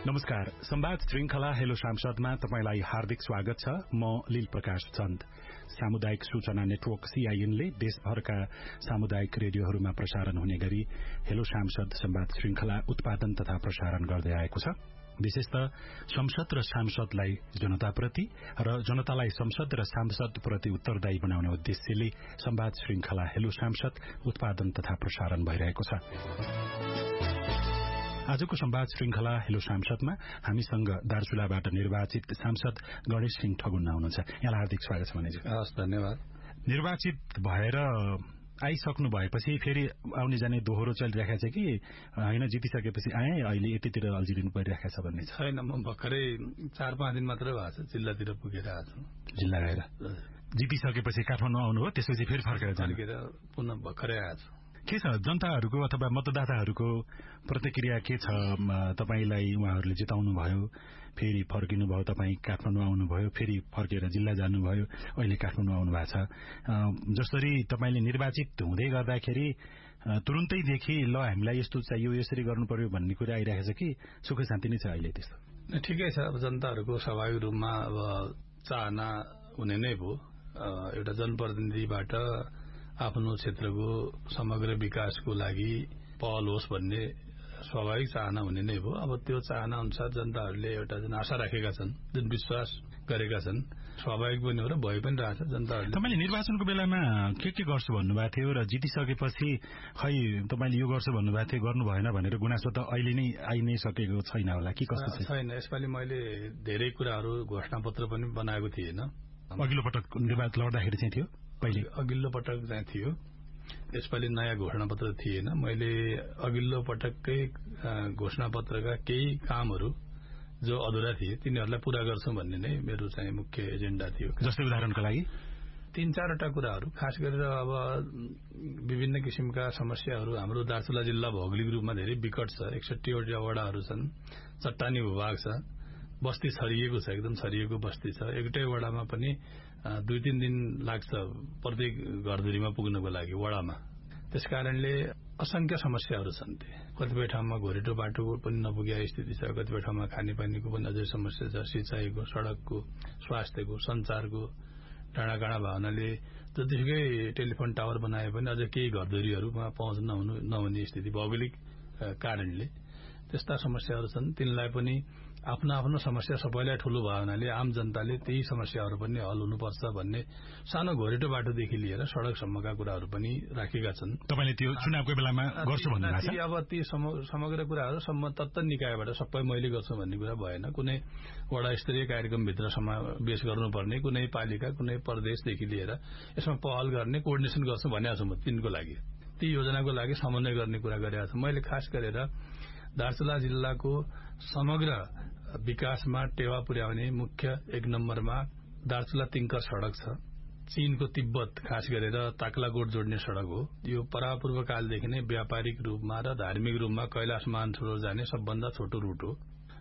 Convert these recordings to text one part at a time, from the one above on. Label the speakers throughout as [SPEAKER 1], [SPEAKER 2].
[SPEAKER 1] नमस्कार। संवाद श्रृंखला हेलो सांसदमा तपाईलाई हार्दिक स्वागत छ। म लील प्रकाश चन्द। सामुदायिक सूचना नेटवर्क सीआईएनले देशभरका सामुदायिक रेडियोहरूमा प्रसारण हुने गरी हेलो सांसद संवाद श्रृंखला उत्पादन तथा प्रसारण गर्दै आएको छ। विशेषतः संसद र सांसदलाई जनताप्रति र जनतालाई संसद र सांसदप्रति उत्तरदायी बनाउने उद्देश्यले संवाद श्रृंखला हेलो सांसद उत्पादन तथा प्रसारण भइरहेको छ। आजको संवाद श्रृंखला हेलो सांसदमा हामीसँग दार्चुलाबाट निर्वाचित सांसद गणेश सिंह ठगुन्ना हुनुहुन्छ। यहाँलाई हार्दिक स्वागत छ मनिजी।
[SPEAKER 2] हस्, धन्यवाद।
[SPEAKER 1] निर्वाचित भएर आइसक्नु भएपछि फेरि आउने जाने दोहोरो चलिरहेको छ कि हैन, जितिसकेपछि आए अहिले यतितिर अल्झिदिनु परिरहेको छ भन्ने
[SPEAKER 2] छैन। म भर्खरै 4-5 दिन मात्रै भएको छ, जिल्लातिर पुगेर आएको छु।
[SPEAKER 1] जिल्ला गएर जितिसकेपछि काठमाडौँ आउनुभयो, त्यसपछि फेरि फर्केर
[SPEAKER 2] पुनः भर्खरै आएको छु।
[SPEAKER 1] के छ जनताहरूको अथवा मतदाताहरूको प्रतिक्रिया के छ? तपाईलाई उहाँहरूले जिताउनु भयो, फेरि फर्किनु भयो, तपाईँ काठमाडौँ आउनुभयो, फेरि फर्केर जिल्ला जानुभयो, अहिले काठमाडौँ आउनु भएको छ। जसरी तपाईले निर्वाचित हुँदै गर्दाखेरि तुरुन्तैदेखि ल हामीलाई यस्तो चाहियो, यसरी गर्नु पर्यो भन्ने कुरा आइरहेको छ कि सुखै शान्ति नै छ अहिले? त्यस्तो
[SPEAKER 2] ठिकै छ। अब जनताहरूको स्वाभाविक रूपमा अब चाहना हुने नै भयो। एउटा जनप्रतिनिधिबाट आफ्नो क्षेत्रको समग्र विकासको लागि पहल होस् भन्ने स्वाभाविक चाहना हुने नै हो। अब त्यो चाहना अनुसार जनताहरूले एउटा जुन आशा राखेका छन्, जुन विश्वास गरेका छन्, स्वाभाविक पनि हो र भइ पनि रहेछ। जनताहरूले
[SPEAKER 1] तपाईले निर्वाचनको बेलामा के गर्छु भन्नुभएको थियो र जितिसकेपछि खै तपाईले यो गर्छु भन्नुभएको थियो, गर्नु भएन भनेर गुनासो त अहिले नै आइ नै सकेको छैन होला कि कस्तो
[SPEAKER 2] छैन? यसपालि मैले धेरै कुराहरू घोषणापत्र पनि बनाएको थिएन।
[SPEAKER 1] अघिल्लो पटक निर्वाचन लड्दाखेरि चाहिँ थियो,
[SPEAKER 2] अघिल्लो पटक चाहिँ थियो। यसपालि नयाँ घोषणापत्र थिएन। मैले अघिल्लो पटककै घोषणापत्रका केही कामहरू जो अधुरा थिए तिनीहरूलाई पूरा गर्छौं भन्ने नै मेरो चाहिँ मुख्य एजेन्डा थियो।
[SPEAKER 1] जस्तै उदाहरणको लागि
[SPEAKER 2] 3-4वटा कुराहरू, खास गरेर अब विभिन्न किसिमका समस्याहरू। हाम्रो दार्चुला जिल्ला भौगोलिक रूपमा धेरै विकट छ। 61वटा वडाहरू छन्, चट्टानी भूभाग छ, बस्ती छरिएको छ, एकदम छरिएको बस्ती छ। एउटै वडामा पनि 2-3 दिन लाग्छ प्रत्येक घरधुरीमा पुग्नको लागि वडामा। त्यसकारणले असंख्य समस्याहरू छन्। कतिपय ठाउँमा घोरेटो बाटोको पनि नपुगेको स्थिति छ, कतिपय ठाउँमा खानेपानीको पनि अझै समस्या छ, सिंचाईको, सड़कको, स्वास्थ्यको, संचारको डाँडाकाँडा भावनाले जतिसुकै टेलिफोन टावर बनाए पनि अझै केही घरधुरीहरूमा पहुँच नहुने स्थिति भौगोलिक कारणले त्यस्ता समस्याहरू छन्। तिनलाई पनि आफ्नो समस्या सबैलाई ठूलो भयो हुनाले आम जनताले त्यही समस्याहरू पनि हल हुनुपर्छ भन्ने सानो घोरेटो बाटोदेखि लिएर सड़कसम्मका कुराहरू पनि राखेका छन्।
[SPEAKER 1] तपाईले त्यो चुनावको बेलामा गर्छु भन्नुभएको छ?
[SPEAKER 2] अब ती समग्र कुराहरू तत्त निकायबाट सबै मैले गर्छु भन्ने कुरा भएन। कुनै वडा स्तरीय कार्यक्रमभित्र समावेश गर्नुपर्ने, कुनै पालिका, कुनै प्रदेशदेखि लिएर यसमा पहल गर्ने, कोअर्डिनेसन गर्छु भनेको छु म। तिनको लागि, ती योजनाको लागि समन्वय गर्ने कुरा गरेको छु। मैले खास गरेर दार्चुला जिल्लाको समग्र विकासमा टेवा पुर्याउने मुख्य 1 नम्बरमा दार्चुला तिङ्कर सड़क छ। चीनको तिब्बत खास गरेर ताक्लाकोट जोड्ने सड़क हो। यो परापूर्व कालदेखि नै व्यापारिक रूपमा र धार्मिक रूपमा कैलाश मानसरोवर जाने सबभन्दा छोटो रूट हो।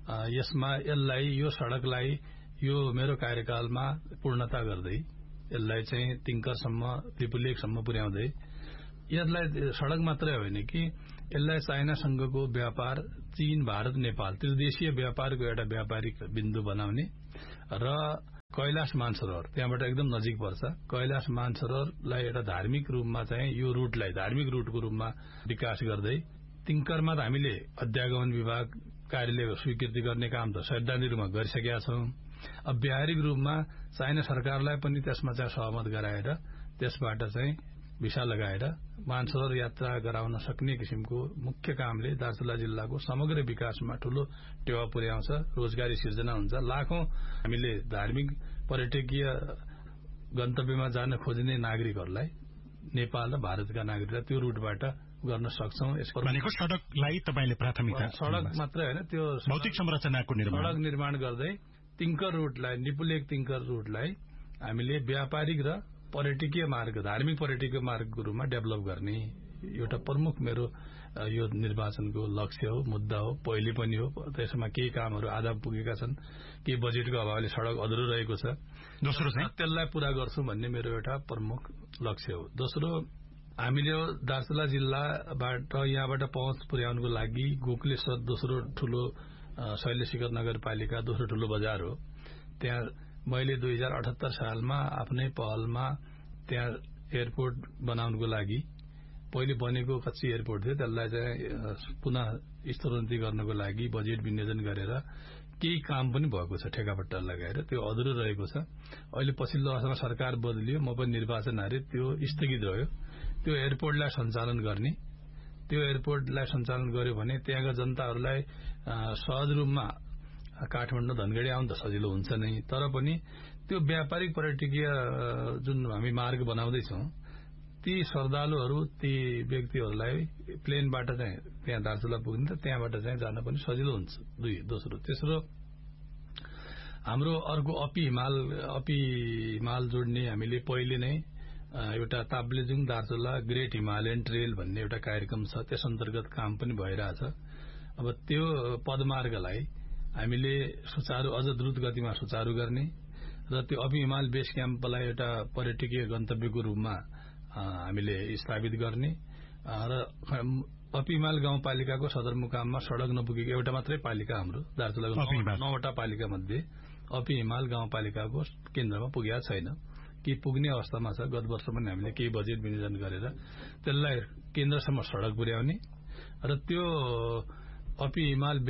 [SPEAKER 2] यो सड़कलाई यो मेरो कार्यकालमा पूर्णता गर्दै यसलाई चाहिँ तिङ्करसम्म, त्रिपुलेकसम्म पुर्याउँदै यसलाई सड़क मात्रै होइन कि यसलाई चाइनासँगको व्यापार, चीन, भारत, नेपाल त्रिदेशीय व्यापारको एउटा व्यापारिक बिन्दु बनाउने र कैलाश मानसरोवर त्यहाँबाट एकदम नजिक पर्छ। कैलाश मानसरोवरलाई एउटा धार्मिक रूपमा चाहिँ यो रूटलाई धार्मिक रूटको रूपमा विकास गर्दै तिङ्करमा त हामीले अध्यागमन विभाग कार्यालय स्वीकृति गर्ने काम त सैद्धान्तिक रूपमा गरिसकेका छौं। अब व्यावहारिक रूपमा चाइना सरकारलाई पनि त्यसमा चाहिँ सहमत गराएर त्यसबाट चाहिँ भिसा लगाएर मानसरोवर यात्रा गराउन सक्ने किसिमको मुख्य कामले दार्चुला जिल्लाको समग्र विकासमा ठूलो टेवा पुर्याउँछ, रोजगारी सिर्जना हुन्छ। लाखौं हामीले धार्मिक पर्यटकीय गन्तव्यमा जान खोज्ने नागरिकहरूलाई, नेपाल र भारतका नागरिकलाई त्यो रूटबाट गर्न सक्छौं। यसको
[SPEAKER 1] भनेको सड़कलाई तपाईले प्राथमिकता,
[SPEAKER 2] सड़क मात्रै होइन, त्यो
[SPEAKER 1] भौतिक संरचनाको
[SPEAKER 2] सड़क निर्माण गर्दै तिङ्कर रूटलाई, निपुलेक तिङ्कर रूटलाई हामीले व्यापारिक र पर्यटकीय मार्ग, धार्मिक पर्यटकीय मार्गको रूपमा डेभलप गर्ने एउटा प्रमुख मेरो यो निर्वाचनको लक्ष्य हो, मुद्दा हो, पहिले पनि हो। त्यसमा केही कामहरू आधा पुगेका छन्, केही बजेटको अभावले सड़क अधुरो रहेको छ।
[SPEAKER 1] दोस्रो चाहिँ
[SPEAKER 2] त्यसलाई पूरा गर्छु भन्ने मेरो एउटा प्रमुख लक्ष्य हो। दोस्रो, हामीले दार्चुला जिल्लाबाट यहाँबाट पहुँच पुर्याउनको लागि गोकुलेश्वर दोस्रो ठूलो शैलशिखर नगरपालिका दोस्रो ठूलो बजार हो। त्यहाँ मैले 2078 सालमा आफ्नै पहलमा त्यहाँ एयरपोर्ट बनाउनको लागि पहिले बनेको कच्ची एयरपोर्ट थियो, त्यसलाई चाहिँ पुनः स्तरोन्नति गर्नको लागि बजेट विनियोजन गरेर केही काम पनि भएको छ, ठेकापट्टा लगाएर त्यो अधुरो रहेको छ। अहिले पछिल्लो अवस्थामा सरकार बदलियो, म पनि निर्वाचन हारे, त्यो स्थगित रह्यो। त्यो एयरपोर्टलाई सञ्चालन गर्ने, त्यो एयरपोर्टलाई सञ्चालन गर्यो भने त्यहाँका जनताहरूलाई सहज रूपमा काठमाडौँ धनगढी आउनु त सजिलो हुन्छ नै, तर पनि त्यो व्यापारिक पर्यटकीय जुन हामी मार्ग बनाउँदैछौँ ती श्रद्धालुहरू, ती व्यक्तिहरूलाई प्लेनबाट चाहिँ त्यहाँ दार्चुला पुग्ने र त्यहाँबाट चाहिँ जान पनि सजिलो हुन्छ। दोस्रो, तेस्रो हाम्रो अर्को अपी हिमाल जोड्ने हामीले पहिले नै एउटा Taplejung Darchula great Himalayan trail भन्ने एउटा कार्यक्रम छ, त्यस अन्तर्गत काम पनि भइरहेछ। अब त्यो पदमार्गलाई हामीले अझ द्रुत गतिमा सुचारू गर्ने र त्यो अपी हिमाल बेस क्याम्पलाई एउटा पर्यटकीय गन्तव्यको रूपमा हामीले स्थापित गर्ने र अपी हिमाल गाउँपालिकाको सदरमुकाममा सड़क नपुगेको एउटा मात्रै पालिका हाम्रो दार्चुलाको 9वटा पालिका मध्ये अपी हिमाल गाउँपालिकाको केन्द्रमा पुगेको छैन, कि पुग्ने अवस्थामा छ। गत वर्ष पनि हामीले केही बजेट विनियोजन गरेर त्यसलाई केन्द्रसम्म सड़क पुर्याउने र त्यो अपी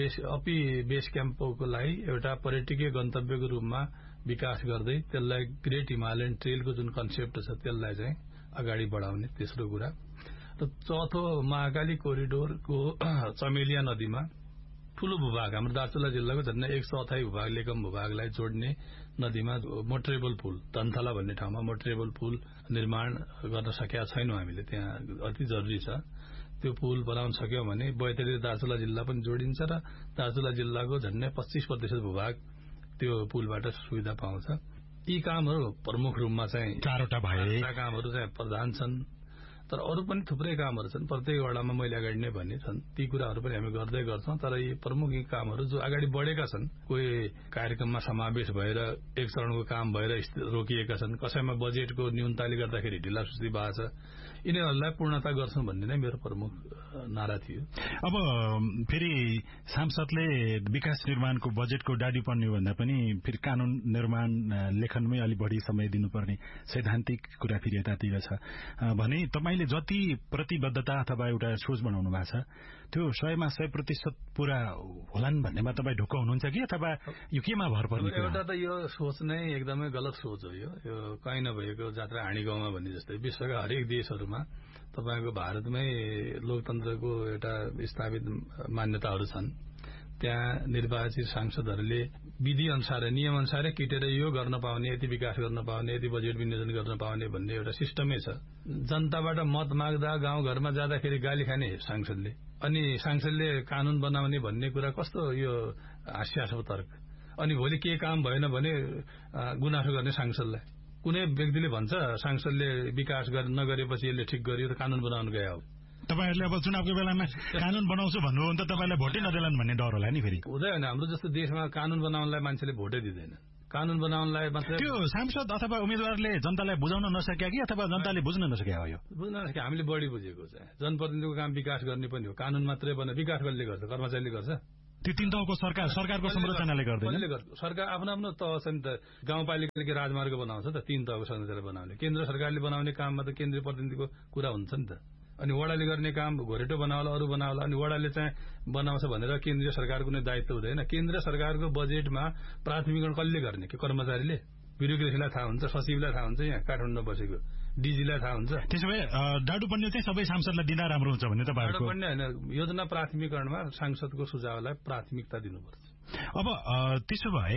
[SPEAKER 2] बेस क्याम्पको लागि एउटा पर्यटकीय गन्तव्यको रूपमा विकास गर्दै त्यसलाई ग्रेट हिमालयन ट्रेलको जुन कन्सेप्ट छ त्यसलाई चाहिँ अगाडि बढाउने, तेस्रो कुरा। र चौथो, महाकाली कोरिडोरको चमेलिया नदीमा ठूलो भूभाग हाम्रो दार्चुला जिल्लाको झन्डै 1/4 भूभाग लेकम भूभागलाई जोड्ने नदीमा मोटरेबल पुल, धनथला भन्ने ठाउँमा मोटरेबल पुल निर्माण गर्न सकेका छैनौं हामीले, त्यहाँ अति जरुरी छ। त्यो पुल बनाउन सक्यौं भने बैतडी दार्चुला जिल्ला पनि जोडिन्छ र दार्चुला जिल्लाको झन्डै 25% भूभाग त्यो पुलबाट सुविधा पाउँछ। यी कामहरू प्रमुख रूपमा चाहिँ
[SPEAKER 1] चारवटा भए,
[SPEAKER 2] कामहरू चाहिँ प्रधान छन्, तर अरू पनि थुप्रै कामहरू छन्। प्रत्येक वडामा मैले अगाडि नै भने छन्, ती कुराहरू पनि हामी गर्दै गर्छौं। तर यी प्रमुख यी कामहरू जो अगाडि बढेका छन्, कोही कार्यक्रममा समावेश भएर एक चरणको काम भएर रोकिएका छन्, कसैमा बजेटको न्यूनताले गर्दाखेरि ढिलासुस्ती भएको छ, यिनीहरूलाई पूर्णता गर्छौं भन्ने नै मेरो प्रमुख नारा थियो।
[SPEAKER 1] अब फेरि सांसदले विकास निर्माणको बजेटको डाडी पर्ने भन्दा पनि फेरि कानून निर्माण लेखनमै अलि बढी समय दिनुपर्ने सैद्धान्तिक कुरा फेरि यतातिर छ भने तपाईले जति प्रतिबद्धता अथवा एउटा सोच बनाउनु भएको छ त्यो 100मा 100% पूरा होलान् भन्नेमा तपाईँ ढुक्क हुनुहुन्छ कि अथवा यो केमा भर पर्ने?
[SPEAKER 2] एउटा त यो सोच नै एकदमै गलत सोच हो। यो कहीँ नभएको जात्रा हाँडी गाउँमा भन्ने जस्तै विश्वका हरेक देशहरूमा तपाईको भारतमै लोकतन्त्रको एउटा स्थापित मान्यताहरू छन्। त्यहाँ निर्वाचित सांसदहरूले विधि अनुसार नियम अनुसार किटेर यो गर्न पाउने, यति विकास गर्न पाउने, यति बजेट विनियोजन गर्न पाउने भन्ने एउटा सिस्टमै छ। जनताबाट मत माग्दा गाउँघरमा जाँदाखेरि गाली खाने सांसदले, अनि सांसदले कानून बनाउने भन्ने कुरा कस्तो यो हास्यास्पद तर्क। अनि भोलि के काम भएन भने गुनासो गर्ने सांसदलाई। कुनै व्यक्तिले भन्छ सांसदले विकास नगरेपछि यसले ठिक गरियो त कानून बनाउन गए हो।
[SPEAKER 1] तपाईहरुले अब चुनावको बेलामा कानून बनाउँछु भन्नुभयो भने त तपाईलाई भोटै नदेलान् भन्ने डर होला नि फेरि।
[SPEAKER 2] हुँदैन, हाम्रो जस्तो देशमा कानून बनाउनलाई मान्छेले भोटै दिँदैन। कानून बनाउनलाई मात्र
[SPEAKER 1] त्यो सांसद अथवा उम्मेदवारले जनतालाई बुझाउन नसक्या कि अथवा जनताले बुझ्न नसक्या हो? यो
[SPEAKER 2] बुझ्न नसक्या, हामीले बढी बुझेको चाहिँ जनप्रतिनिधिको काम विकास गर्ने पनि हो। कानून मात्रै बना विकास कसले गर्छ? कर्मचारीले गर्छ?
[SPEAKER 1] त्यो तीन तहको सरकारको संरचनाले गर्दैन।
[SPEAKER 2] सरकार आफ्नो तह छ नि त। गाउँपालिकाले राजमार्ग बनाउँछ त, तीन तहको संरचना बनाउने। केन्द्र सरकारले बनाउने काममा त केन्द्रीय प्रतिनिधिको कुरा हुन्छ नि त। अनि वडाले गर्ने काम घोरेटो बनाउला, अरू बनाउला, अनि वडाले चाहिँ बनाउँछ भनेर केन्द्रीय सरकारको नै दायित्व हुँदैन। केन्द्र सरकारको बजेटमा प्राथमिकरण कसले गर्ने? कि कर्मचारीले? ब्युरोक्रेसीलाई थाहा हुन्छ, सचिवलाई थाहा हुन्छ, यहाँ काठमाडौँ बसेको डिजीलाई थाहा हुन्छ।
[SPEAKER 1] त्यसो भए डाडु पन्ने चाहिँ सबै सांसदलाई दिँदा राम्रो हुन्छ भन्ने तपाईहरुको?
[SPEAKER 2] डाडु पन्ने हैन, योजना प्राथमिकरणमा सांसदको सुझावलाई प्राथमिकता दिनुपर्छ।
[SPEAKER 1] अब त्यसो भए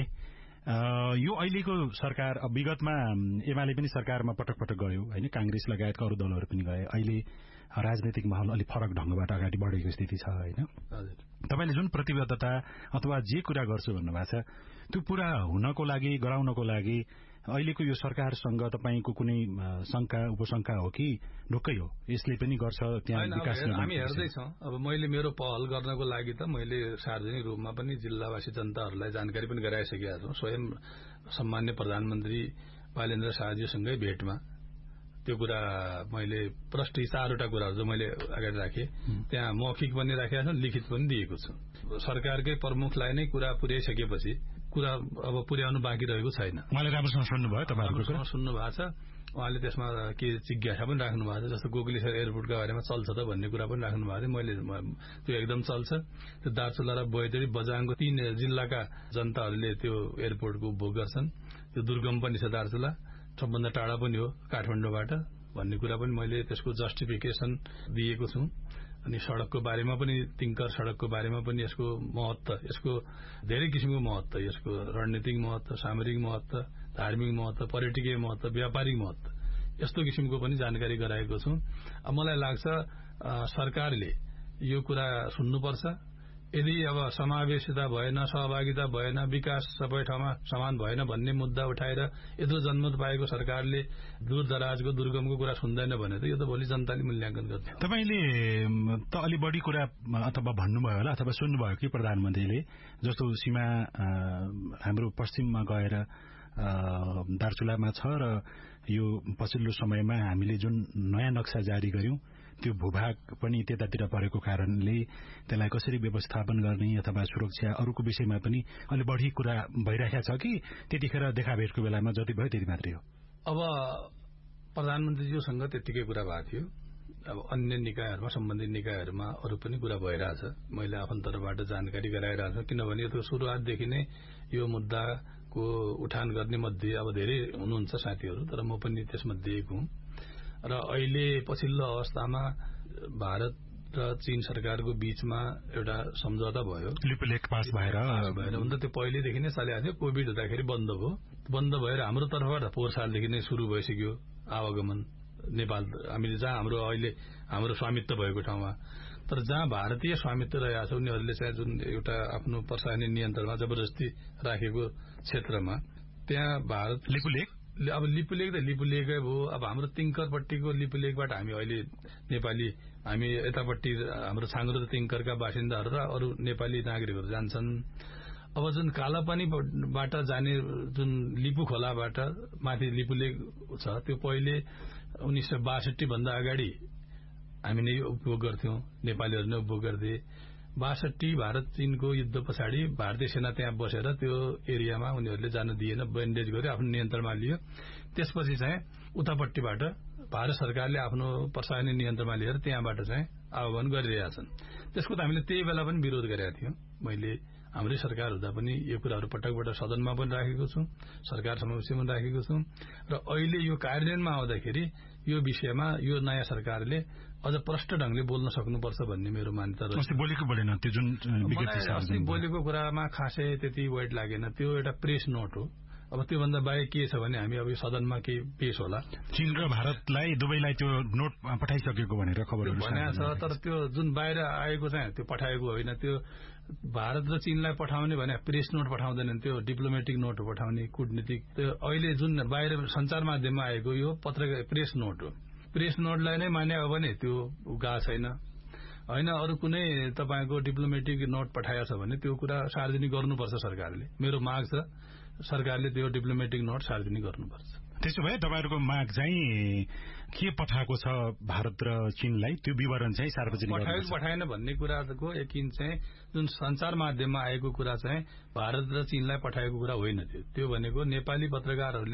[SPEAKER 1] यो अहिलेको सरकार, विगतमा एमाले पनि सरकारमा पटक पटक गयो हैन, कांग्रेस लगायतका अरू दलहरू पनि गए। अहिले राजनीतिक माहौल अलि फरक ढंगबाट अगाडि बढेको स्थिति छ हैन। तपाईले जुन प्रतिबद्धता अथवा जे कुरा गर्छु भन्नुभएको छ त्यो पूरा हुनको लागि, गराउनको लागि अहिलेको यो सरकारसँग तपाईको कुनै शंका उपशंका हो कि ढुक्कै हो यसले पनि गर्छ त्यहाँ विकास?
[SPEAKER 2] हामी हेर्दैछौँ। अब मैले मेरो पहल गर्नको लागि त मैले सार्वजनिक रूपमा पनि जिल्लावासी जनताहरूलाई जानकारी पनि गराइसकेका छु। स्वयं सम्मान्य प्रधानमन्त्री बालेन्द्र शाहजीसँगै भेटमा त्यो कुरा मैले प्रष्ट 4वटा कुराहरू जो मैले अगाडि राखेँ त्यहाँ मौखिक पनि राखेको छु, लिखित पनि दिएको छु। सरकारकै प्रमुखलाई नै कुरा पुर्याइसकेपछि कुरा अब पुर्याउनु बाँकी रहेको छैन।
[SPEAKER 1] उहाँले राम्रोसँग सुन्नुभयो, तपाईँहरूको
[SPEAKER 2] सुन्नु भएको छ। उहाँले त्यसमा के जिज्ञासा पनि राख्नु भएको छ, जस्तो गोकुलेश्वर एयरपोर्टका बारेमा चल्छ त भन्ने कुरा पनि राख्नु भएको थियो। मैले त्यो एकदम चल्छ। त्यो दार्चुला र बैतडी बझाङको 3 जिल्लाका जनताहरूले त्यो एयरपोर्टको उपभोग गर्छन्। त्यो दुर्गम पनि छ दार्चुला, सबभन्दा टाढा पनि हो काठमाडौँबाट भन्ने कुरा पनि मैले त्यसको जस्टिफिकेसन दिएको छु। अनि सड़कको बारेमा पनि तिङ्कर सड़कको बारेमा पनि यसको महत्व, यसको धेरै किसिमको महत्व, यसको रणनीतिक महत्व, सामरिक महत्व, धार्मिक महत्व, पर्यटकीय महत्व, व्यापारिक महत्व, यस्तो किसिमको पनि जानकारी गराएको छु। अब मलाई लाग्छ सरकारले यो कुरा सुन्नुपर्छ। यदि अब समावेशिता भएन, सहभागिता भएन, विकास सबै ठाउँमा समान भएन भन्ने मुद्दा उठाएर यत्रो जनमत पाएको सरकारले दूर दराजको दुर्गमको कुरा सुन्दैन भने त यो त भोलि जनताले मूल्याङ्कन गर्छ।
[SPEAKER 1] तपाईले त अलि बढी कुरा अथवा भन्नुभयो होला अथवा सुन्नुभयो कि प्रधानमन्त्रीले जस्तो सीमा हाम्रो पश्चिममा गएर दार्चुलामा छ र यो पछिल्लो समयमा हामीले जुन नयाँ नक्सा जारी गर्यौं त्यो भूभाग पनि त्यतातिर परेको कारणले त्यसलाई कसरी व्यवस्थापन गर्ने अथवा सुरक्षा अरूको विषयमा पनि अलि बढी कुरा भइरहेको छ कि त्यतिखेर देखाभेटको बेलामा जति भयो त्यति मात्रै हो?
[SPEAKER 2] अब प्रधानमन्त्रीज्यूसँग त्यतिकै कुरा भएको थियो। अब अन्य निकायहरूमा, सम्बन्धित निकायहरूमा अरू पनि कुरा भइरहेछ। मैले आफन्तरबाट जानकारी गराइरहेको छु, किनभने त्यो सुरुवातदेखि नै यो मुद्दाको उठान गर्ने मध्ये अब धेरै हुनुहुन्छ साथीहरू, तर म पनि त्यसमध्ये एक हुँ। र अहिले पछिल्लो अवस्थामा भारत र चीन सरकारको बीचमा एउटा सम्झौता भयो,
[SPEAKER 1] लिपुलेख पास भएर
[SPEAKER 2] हुन त त्यो पहिलेदेखि नै चलिरहेको थियो। कोभिड हुँदाखेरि बन्द भयो। बन्द भएर हाम्रो तर्फबाट पोहोर सालदेखि नै सुरु भइसक्यो आवागमन नेपाल, हामीले जहाँ हाम्रो स्वामित्व भएको ठाउँमा। तर जहाँ भारतीय स्वामित्व रहेको छ उनीहरूले चाहिँ जुन एउटा आफ्नो प्रशासनिक नियन्त्रणमा जबरजस्ती राखेको क्षेत्रमा त्यहाँ भारत अब लिपुलेख त लिपुलेखै भयो। अब हाम्रो तिङ्करपट्टिको लिपुलेखबाट हामी अहिले नेपाली, हामी यतापट्टि हाम्रो छाङ्ग्रो र तिङ्करका बासिन्दाहरू र अरू नेपाली नागरिकहरू जान्छन्। अब जुन कालापानीबाट जाने जुन लिपु खोलाबाट माथि लिपुलेख छ त्यो पहिले 1962 भन्दा अगाडि हामी नै उपभोग गर्थ्यौं, नेपालीहरू नै उपभोग गर्थे। 62 भारत चीनको युद्ध पछाडि भारतीय सेना त्यहाँ बसेर त्यो एरियामा उनीहरूले जान दिएन, ब्यान्डेज गर्यो, आफ्नो नियन्त्रणमा लियो। त्यसपछि चाहिँ उतापट्टिबाट भारत सरकारले आफ्नो प्रशासनिक नियन्त्रणमा लिएर त्यहाँबाट चाहिँ आह्वान गरिरहेछन्। त्यसको त हामीले त्यही बेला पनि विरोध गरेका थियौं। मैले हाम्रै सरकार हुँदा पनि यो कुराहरू पटकबाट सदनमा पनि राखेको छु, सरकार समक्षमा पनि राखेको छु। र अहिले यो कार्यान्वयनमा आउँदाखेरि यो विषयमा यो नयाँ सरकारले अझ प्रष्ट ढंगले बोल्न सक्नुपर्छ भन्ने मेरो मान्यता रहेछ। बोलेको कुरामा खासै त्यति वेट लागेन। त्यो एउटा प्रेस नोट हो। अब त्योभन्दा बाहेक के छ भने हामी अब यो सदनमा के पेश होला।
[SPEAKER 1] चीन र भारतलाई दुवैलाई त्यो नोट पठाइसकेको भनेर खबरहरू
[SPEAKER 2] भनेको छ, तर त्यो जुन बाहिर आएको चाहिँ त्यो पठाएको होइन। त्यो भारत र चीनलाई पठाउने भने प्रेस नोट पठाउँदैनन्, त्यो डिप्लोमेटिक नोट पठाउने, कूटनीतिक। त्यो अहिले जुन बाहिर सञ्चार माध्यममा आएको यो प्रेस नोट हो। प्रेस नोटलाई नै माने हो भने त्यो गएको छैन होइन। अरू कुनै तपाईँको डिप्लोमेटिक नोट पठाएको छ भने त्यो कुरा सार्वजनिक गर्नुपर्छ सरकारले। मेरो माग छ सरकारले त्यो डिप्लोमेटिक नोट सार्वजनिक गर्नुपर्छ।
[SPEAKER 1] त्यसो भए तपाईँहरूको माग चाहिँ के पठाएको छ भारत र चीनलाई त्यो विवरण चाहिँ सार्वजनिक
[SPEAKER 2] पठाएन भन्ने कुराको यकिन चाहिँ जुन सञ्चार माध्यममा आएको कुरा चाहिँ भारत र चीनलाई पठाएको कुरा होइन। त्यो भनेको नेपाली पत्रकारहरूले